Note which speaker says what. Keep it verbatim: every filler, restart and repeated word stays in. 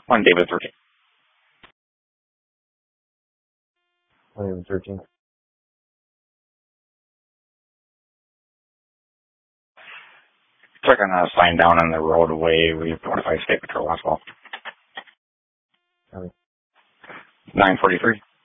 Speaker 1: One David thirteen.
Speaker 2: One David thirteen.
Speaker 1: Checking a sign down on the roadway. We notified State Patrol as well.
Speaker 2: Copy.
Speaker 1: nine forty-three.